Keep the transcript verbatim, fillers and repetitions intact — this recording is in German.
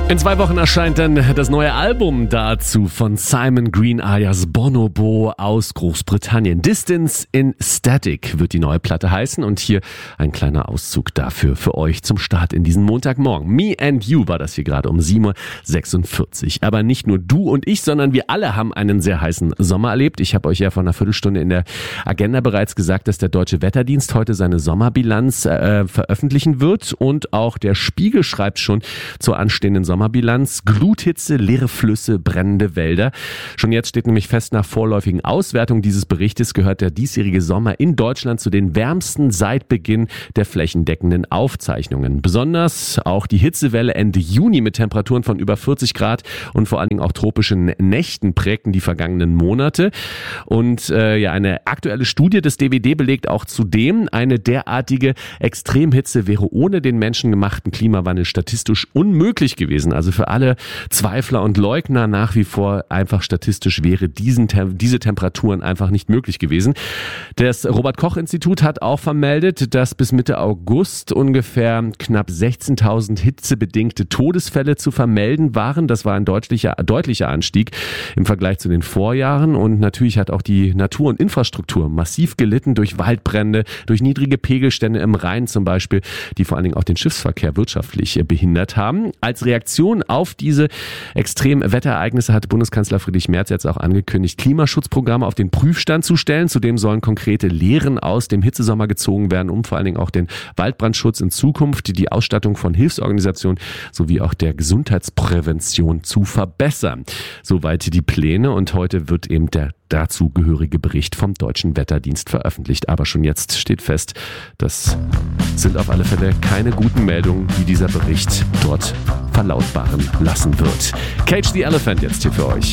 In zwei Wochen erscheint dann das neue Album dazu von Simon Green alias Bonobo aus Großbritannien. Distance in Static wird die neue Platte heißen und hier ein kleiner Auszug dafür für euch zum Start in diesen Montagmorgen. Me and You war das hier gerade um sieben Uhr sechsundvierzig. Aber nicht nur du und ich, sondern wir alle haben einen sehr heißen Sommer erlebt. Ich habe euch ja vor einer Viertelstunde in der Agenda bereits gesagt, dass der Deutsche Wetterdienst heute seine Sommerbilanz äh, veröffentlichen wird und auch der Spiegel schreibt schon zur anstehenden Sommerbilanz. Sommerbilanz, Gluthitze, leere Flüsse, brennende Wälder. Schon jetzt steht nämlich fest, nach vorläufigen Auswertungen dieses Berichtes gehört der diesjährige Sommer in Deutschland zu den wärmsten seit Beginn der flächendeckenden Aufzeichnungen. Besonders auch die Hitzewelle Ende Juni mit Temperaturen von über vierzig Grad und vor allen Dingen auch tropischen Nächten prägten die vergangenen Monate. Und äh, ja, eine aktuelle Studie des D W D belegt auch zudem, eine derartige Extremhitze wäre ohne den menschengemachten Klimawandel statistisch unmöglich gewesen. Also für alle Zweifler und Leugner nach wie vor einfach statistisch wäre diesen, diese Temperaturen einfach nicht möglich gewesen. Das Robert-Koch-Institut hat auch vermeldet, dass bis Mitte August ungefähr knapp sechzehntausend hitzebedingte Todesfälle zu vermelden waren. Das war ein deutlicher, deutlicher Anstieg im Vergleich zu den Vorjahren. Und natürlich hat auch die Natur und Infrastruktur massiv gelitten durch Waldbrände, durch niedrige Pegelstände im Rhein zum Beispiel, die vor allen Dingen auch den Schiffsverkehr wirtschaftlich behindert haben. Als Reaktion auf diese extremen Wetterereignisse hat Bundeskanzler Friedrich Merz jetzt auch angekündigt, Klimaschutzprogramme auf den Prüfstand zu stellen. Zudem sollen konkrete Lehren aus dem Hitzesommer gezogen werden, um vor allen Dingen auch den Waldbrandschutz in Zukunft, die Ausstattung von Hilfsorganisationen sowie auch der Gesundheitsprävention zu verbessern. Soweit die Pläne und heute wird eben der dazugehörige Bericht vom Deutschen Wetterdienst veröffentlicht. Aber schon jetzt steht fest, das sind auf alle Fälle keine guten Meldungen, die dieser Bericht dort verlautbaren lassen wird. Cage the Elephant jetzt hier für euch.